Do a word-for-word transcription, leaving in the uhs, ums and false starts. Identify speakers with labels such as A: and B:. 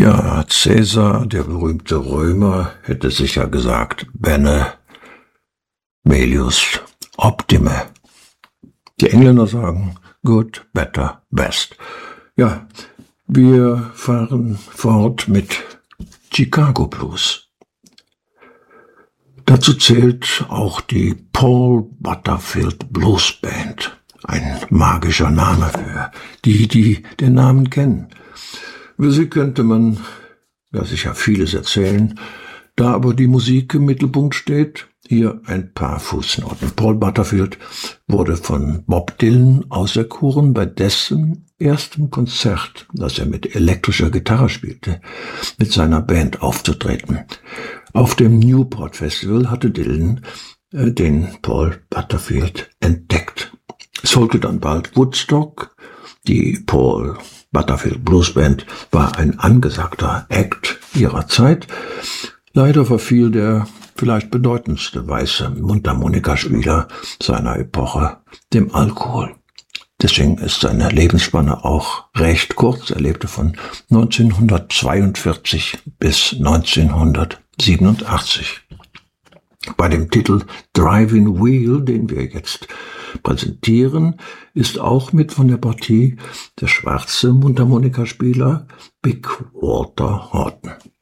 A: Ja, Cäsar, der berühmte Römer, hätte sicher gesagt, Bene, melius, optime. Die Engländer sagen, good, better, best. Ja, wir fahren fort mit Chicago Blues. Dazu zählt auch die Paul Butterfield Blues Band. Ein magischer Name für die, die den Namen kennen. Über sie könnte man ja sicher vieles erzählen, da aber die Musik im Mittelpunkt steht, hier ein paar Fußnoten. Paul Butterfield wurde von Bob Dylan auserkoren, bei dessen erstem Konzert, das er mit elektrischer Gitarre spielte, mit seiner Band aufzutreten. Auf dem Newport Festival hatte Dylan äh, den Paul Butterfield entdeckt. Es folgte dann bald Woodstock. Die Paul Butterfield Blues Band war ein angesagter Act ihrer Zeit. Leider verfiel der vielleicht bedeutendste weiße Mundharmonikaspieler seiner Epoche dem Alkohol. Deswegen ist seine Lebensspanne auch recht kurz. Er lebte von neunzehnhundertzweiundvierzig bis neunzehnhundertsiebenundachtzig. Bei dem Titel Driving Wheel, den wir jetzt präsentieren, ist auch mit von der Partie der schwarze Mundharmonikaspieler Big Walter Horton.